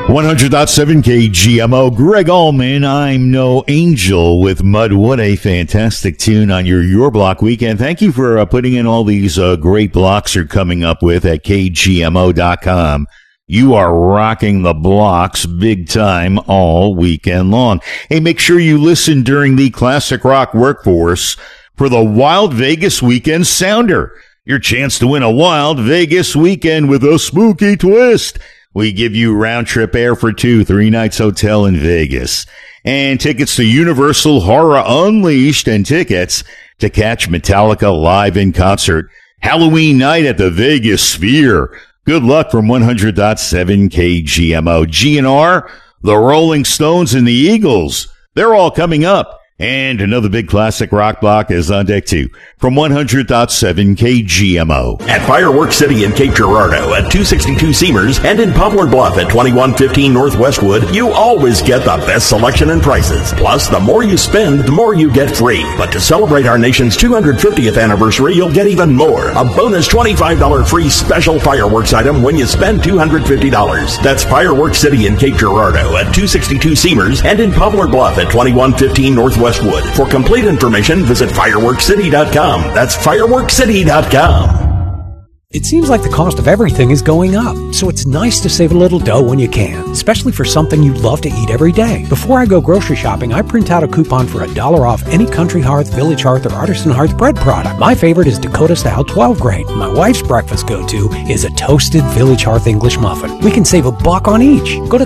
100.7 KGMO. Greg Allman, I'm No Angel with Mud. What a fantastic tune on your block weekend. Thank you for putting in all these great blocks you're coming up with at KGMO.com. You are rocking the blocks big time all weekend long. Hey, make sure you listen during the Classic Rock Workforce for the Wild Vegas Weekend Sounder. Your chance to win a Wild Vegas weekend with a spooky twist. We give you round-trip air for 2, 3 nights hotel in Vegas. And tickets to Universal Horror Unleashed and tickets to catch Metallica live in concert. Halloween night at the Vegas Sphere. Good luck from 100.7 KGMO. GNR, the Rolling Stones, and the Eagles. They're all coming up. And another big classic rock block is on deck too. From 100.7 KGMO. At Fireworks City in Cape Girardeau at 262 Seamers and in Poplar Bluff at 2115 North Westwood, you always get the best selection and prices. Plus, the more you spend, the more you get free. But to celebrate our nation's 250th anniversary, you'll get even more. A bonus $25 free special fireworks item when you spend $250. That's Fireworks City in Cape Girardeau at 262 Seamers and in Poplar Bluff at 2115 North Westwood. For complete information, visit fireworkscity.com. That's fireworkscity.com. It seems like the cost of everything is going up, so it's nice to save a little dough when you can, especially for something you love to eat every day. Before I go grocery shopping, I print out a coupon for $1 off any Country Hearth, Village Hearth, or Artisan Hearth bread product. My favorite is Dakota Style 12 grain. My wife's breakfast go-to is a toasted Village Hearth English muffin. We can save $1 on each. Go to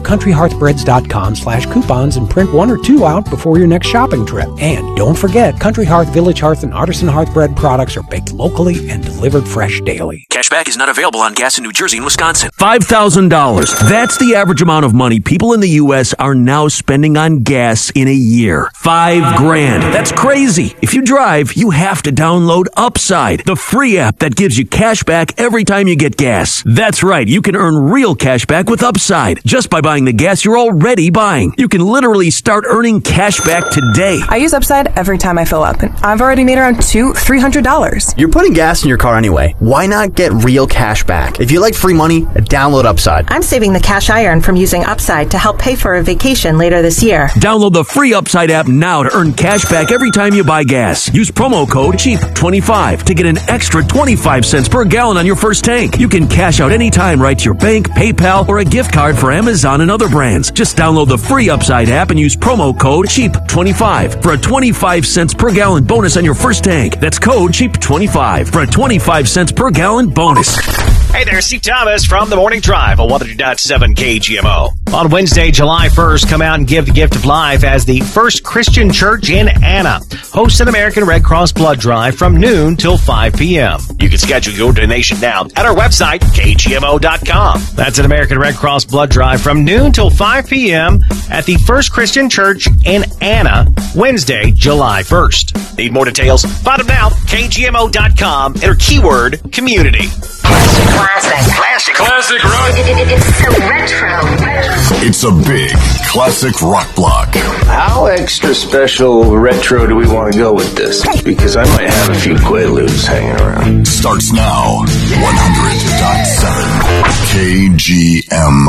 countryhearthbreads.com/coupons and print 1 or 2 out before your next shopping trip. And don't forget, Country Hearth, Village Hearth, and Artisan Hearth bread products are baked locally and delivered fresh daily. Cashback is not available on gas in New Jersey and Wisconsin. $5,000. That's the average amount of money people in the U.S. are now spending on gas in a year. $5,000. That's crazy. If you drive, you have to download Upside, the free app that gives you cash back every time you get gas. That's right. You can earn real cash back with Upside just by buying the gas you're already buying. You can literally start earning cash back today. I use Upside every time I fill up, and I've already made around $300. You're putting gas in your car anyway. Why not get real cash back? If you like free money, download Upside. I'm saving the cash I earn from using Upside to help pay for a vacation later this year. Download the free Upside app now to earn cash back every time you buy gas. Use promo code CHEAP25 to get an extra 25 cents per gallon on your first tank. You can cash out anytime right to your bank, PayPal, or a gift card for Amazon and other brands. Just download the free Upside app and use promo code CHEAP25 for a 25 cents per gallon bonus on your first tank. That's code CHEAP25 for a 25 cents per gallon bonus. Hey there, Steve Thomas from The Morning Drive on 100.7 KGMO. On Wednesday, July 1st, come out and give the gift of life as the First Christian Church in Anna hosts an American Red Cross blood drive from noon till 5 p.m. You can schedule your donation now at our website, KGMO.com. That's an American Red Cross blood drive from noon till 5 p.m. at the First Christian Church in Anna, Wednesday, July 1st. Need more details? Find them now, KGMO.com, enter keyword community. Classic rock. It's so retro. It's a big classic rock block. How extra special retro do we want to go with this? Because I might have a few Quaaludes hanging around. Starts now. 100.7 KGMO.